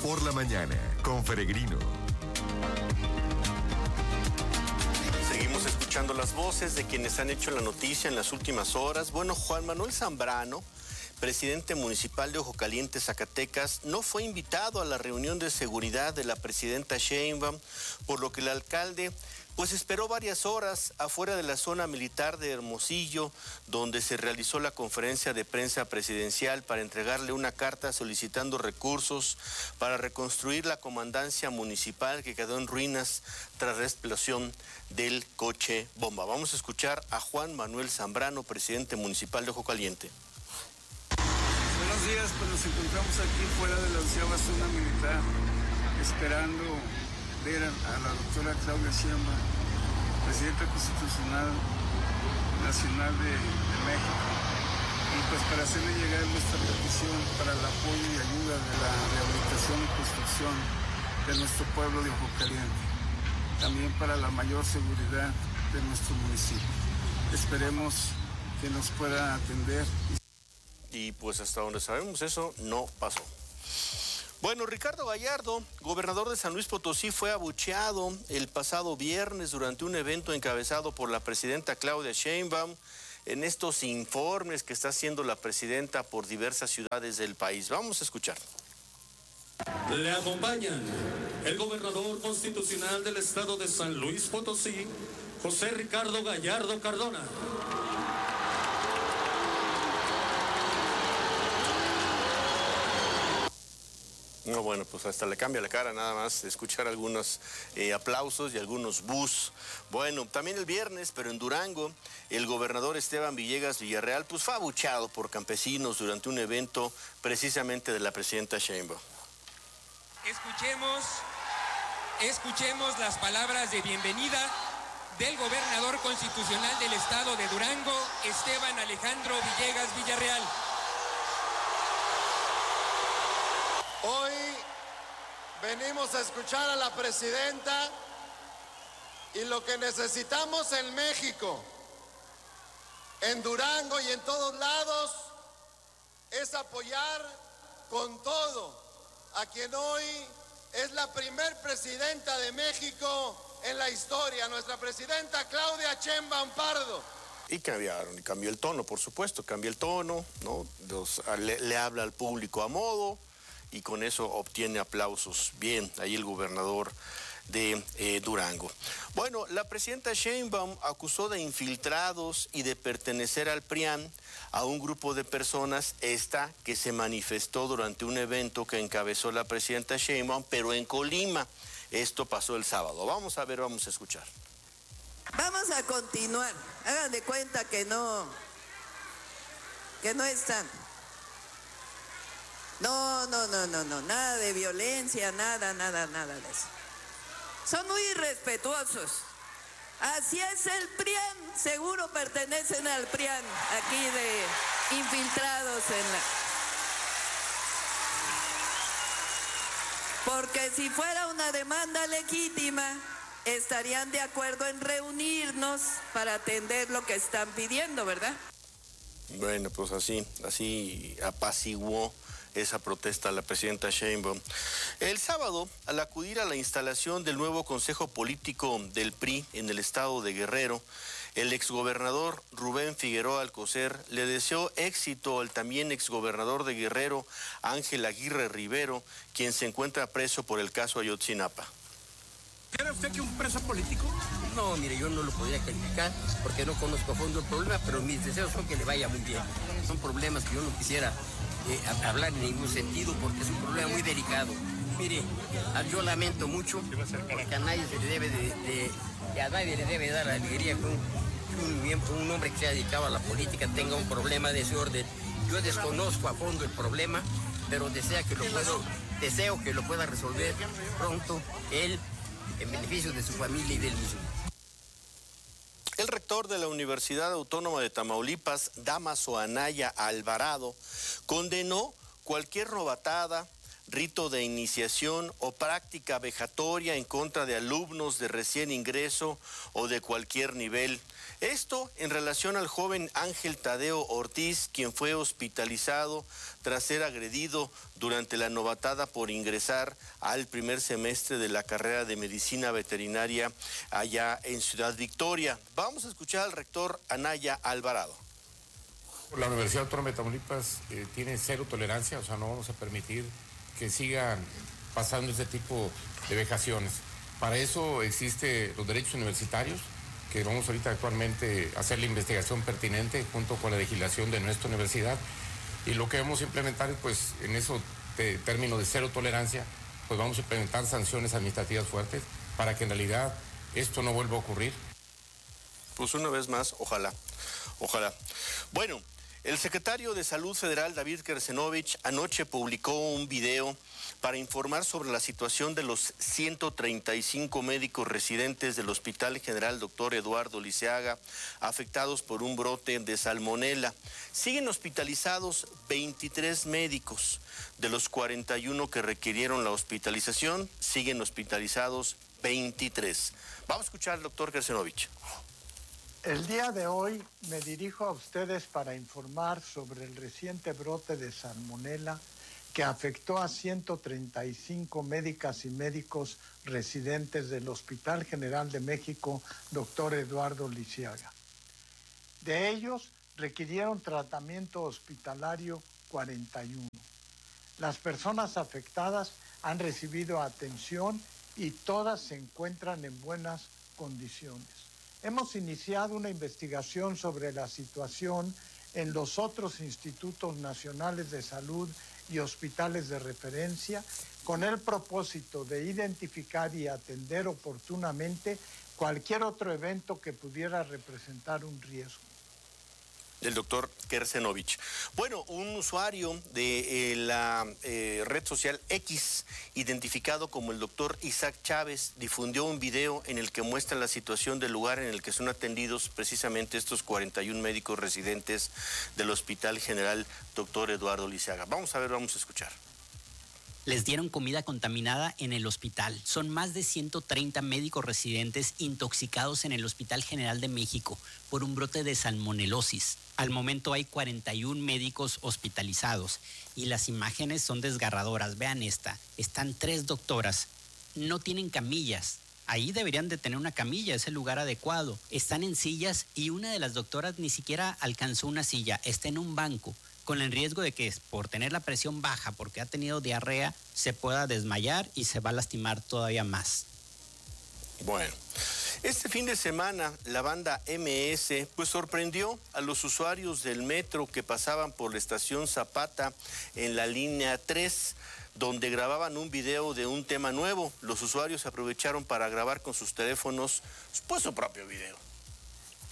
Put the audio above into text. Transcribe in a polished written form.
por la mañana con Peregrino. Seguimos escuchando las voces de quienes han hecho la noticia en las últimas horas. Bueno, Juan Manuel Zambrano, presidente municipal de Ojo Caliente, Zacatecas, no fue invitado a la reunión de seguridad de la presidenta Sheinbaum, por lo que el alcalde pues esperó varias horas afuera de la zona militar de Hermosillo, donde se realizó la conferencia de prensa presidencial para entregarle una carta solicitando recursos para reconstruir la comandancia municipal que quedó en ruinas tras la explosión del coche bomba. Vamos a escuchar a Juan Manuel Zambrano, presidente municipal de Ojo Caliente. Buenos días, pues nos encontramos aquí fuera de la 11ª zona militar, esperando ver a la doctora Claudia Sheinbaum, presidenta constitucional nacional de México, y pues para hacerle llegar nuestra petición para el apoyo y ayuda de la rehabilitación y construcción de nuestro pueblo de Ojo Caliente, también para la mayor seguridad de nuestro municipio. Esperemos que nos pueda atender. Y pues hasta donde sabemos eso no pasó. Bueno, Ricardo Gallardo, gobernador de San Luis Potosí, fue abucheado el pasado viernes durante un evento encabezado por la presidenta Claudia Sheinbaum en estos informes que está haciendo la presidenta por diversas ciudades del país. Vamos a escuchar. Le acompañan el gobernador constitucional del estado de San Luis Potosí, José Ricardo Gallardo Cardona. No, bueno, pues hasta le cambia la cara nada más de escuchar algunos aplausos y algunos bus. Bueno, también el viernes, pero en Durango, el gobernador Esteban Villegas Villarreal pues fue abucheado por campesinos durante un evento precisamente de la presidenta Sheinbaum. Escuchemos las palabras de bienvenida del gobernador constitucional del estado de Durango, Esteban Alejandro Villegas Villarreal. Hoy venimos a escuchar a la presidenta y lo que necesitamos en México, en Durango y en todos lados, es apoyar con todo a quien hoy es la primer presidenta de México en la historia, nuestra presidenta Claudia Sheinbaum Pardo. Y cambió el tono, por supuesto, cambió el tono, ¿no? Le habla al público a modo, y con eso obtiene aplausos. Bien, ahí el gobernador de Durango. Bueno, la presidenta Sheinbaum acusó de infiltrados y de pertenecer al PRIAN a un grupo de personas, que se manifestó durante un evento que encabezó la presidenta Sheinbaum, pero en Colima. Esto pasó el sábado. Vamos a ver, vamos a escuchar. Vamos a continuar. Hagan de cuenta que no están. No, nada de violencia, nada de eso. Son muy irrespetuosos. Así es el PRIAN, seguro pertenecen al PRIAN, aquí de infiltrados en la... Porque si fuera una demanda legítima, estarían de acuerdo en reunirnos para atender lo que están pidiendo, ¿verdad? Bueno, pues así apaciguó esa protesta a la presidenta Sheinbaum. El sábado, al acudir a la instalación del nuevo Consejo Político del PRI en el estado de Guerrero, el exgobernador Rubén Figueroa Alcocer le deseó éxito al también exgobernador de Guerrero, Ángel Aguirre Rivero, quien se encuentra preso por el caso Ayotzinapa. ¿Era usted que un preso político? No, mire, yo no lo podría calificar porque no conozco a fondo el problema, pero mis deseos son que le vaya muy bien. Son problemas que yo no quisiera hablar en ningún sentido porque es un problema muy delicado. Mire, yo lamento mucho porque a nadie se le debe a nadie le debe dar alegría que un hombre que se ha dedicado a la política tenga un problema de ese orden. Yo desconozco a fondo el problema, pero deseo que lo pueda resolver pronto él, en beneficio de su familia y del mismo. El rector de la Universidad Autónoma de Tamaulipas, Dámaso Anaya Alvarado, condenó cualquier novatada, rito de iniciación o práctica vejatoria en contra de alumnos de recién ingreso o de cualquier nivel Esto en relación al joven Ángel Tadeo Ortiz, quien fue hospitalizado tras ser agredido durante la novatada por ingresar al primer semestre de la carrera de medicina veterinaria allá en Ciudad Victoria. Vamos a escuchar al rector Anaya Alvarado. La Universidad Autónoma de Tamaulipas tiene cero tolerancia, o sea, no vamos a permitir que sigan pasando este tipo de vejaciones. Para eso existen los derechos universitarios, que vamos ahorita actualmente a hacer la investigación pertinente junto con la legislación de nuestra universidad. Y lo que vamos a implementar, pues, en eso de término de cero tolerancia, pues vamos a implementar sanciones administrativas fuertes para que en realidad esto no vuelva a ocurrir. Pues una vez más, ojalá. Bueno, el secretario de Salud Federal, David Kersenovich, anoche publicó un video para informar sobre la situación de los 135 médicos residentes del Hospital General Dr. Eduardo Liceaga, afectados por un brote de salmonela. Siguen hospitalizados 23 médicos. De los 41 que requirieron la hospitalización, siguen hospitalizados 23. Vamos a escuchar al doctor Kersenovich. El día de hoy me dirijo a ustedes para informar sobre el reciente brote de salmonela que afectó a 135 médicas y médicos residentes del Hospital General de México, Dr. Eduardo Liceaga. De ellos, requirieron tratamiento hospitalario 41. Las personas afectadas han recibido atención y todas se encuentran en buenas condiciones. Hemos iniciado una investigación sobre la situación en los otros institutos nacionales de salud y hospitales de referencia con el propósito de identificar y atender oportunamente cualquier otro evento que pudiera representar un riesgo. El doctor Kersenovich. Bueno, un usuario de la red social X, identificado como el doctor Isaac Chávez, difundió un video en el que muestra la situación del lugar en el que son atendidos precisamente estos 41 médicos residentes del Hospital General Dr. Eduardo Liceaga. Vamos a ver, vamos a escuchar. Les dieron comida contaminada en el hospital. Son más de 130 médicos residentes intoxicados en el Hospital General de México por un brote de salmonelosis. Al momento hay 41 médicos hospitalizados y las imágenes son desgarradoras. Vean esta. Están 3 doctoras. No tienen camillas. Ahí deberían de tener una camilla, es el lugar adecuado. Están en sillas y una de las doctoras ni siquiera alcanzó una silla. Está en un banco, con el riesgo de que por tener la presión baja, porque ha tenido diarrea, se pueda desmayar y se va a lastimar todavía más. Bueno, este fin de semana la banda MS pues sorprendió a los usuarios del metro que pasaban por la estación Zapata en la línea 3, donde grababan un video de un tema nuevo. Los usuarios aprovecharon para grabar con sus teléfonos pues su propio video.